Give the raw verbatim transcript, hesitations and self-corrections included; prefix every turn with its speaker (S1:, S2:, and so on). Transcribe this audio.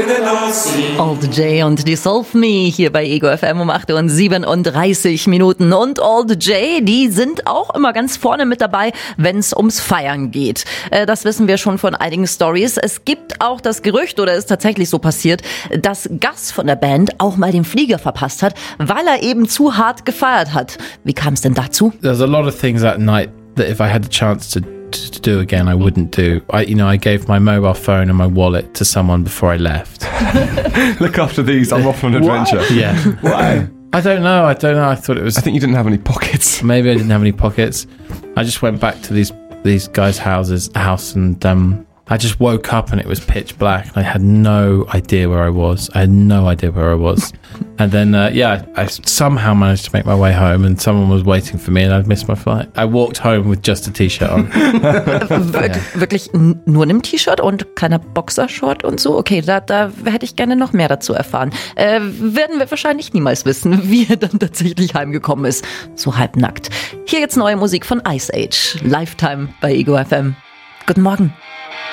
S1: Old J und Dissolve Me hier bei Ego F M um acht Uhr siebenunddreißig Minuten. Und Old J, die sind auch immer ganz vorne mit dabei, wenn es ums Feiern geht. Äh, das wissen wir schon von einigen Stories. Es gibt auch das Gerücht, oder ist tatsächlich so passiert, dass Gus von der Band auch mal den Flieger verpasst hat, weil er eben zu hart gefeiert hat. Wie kam es denn dazu?
S2: There's a lot of things that night that if I had the chance to to do again, I wouldn't do. I, you know, I gave my mobile phone and my wallet to someone before I left.
S3: Look after these, I'm off on an adventure.
S2: What? Yeah.
S3: Why?
S2: I don't know. I don't know. I thought it was.
S3: I think you didn't have any pockets.
S2: Maybe I didn't have any pockets. I just went back to these these guys' houses, house, and um, I just woke up and it was pitch black. And I had no idea where I was. I had no idea where I was. And then, uh, yeah, I somehow managed to make my way home, and someone was waiting for me, and I'd missed my flight. I walked home with just a T-Shirt on.
S1: Wir- Wirklich n- nur einem T-Shirt und keiner Boxershort und so? Okay, da, da hätte ich gerne noch mehr dazu erfahren. Äh, werden wir wahrscheinlich niemals wissen, wie er dann tatsächlich heimgekommen ist. So halbnackt. Hier jetzt neue Musik von Ice Age. Lifetime bei Ego F M. Guten Morgen.